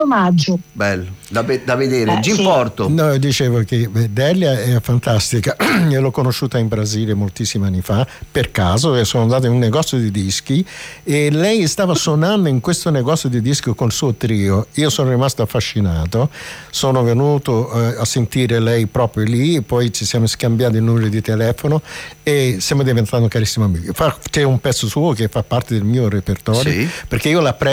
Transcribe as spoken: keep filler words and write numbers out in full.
Maggio. Bello, da, da vedere. Eh, Jim sì. Porto. No, dicevo che Delia è fantastica. Io l'ho conosciuta in Brasile moltissimi anni fa, per caso, e sono andato in un negozio di dischi e lei stava suonando in questo negozio di dischi col suo trio. Io sono rimasto affascinato, sono venuto eh, a sentire lei proprio lì, poi ci siamo scambiati il numero di telefono e siamo diventati carissimi amici. C'è un pezzo suo che fa parte del mio repertorio, Sì. perché io la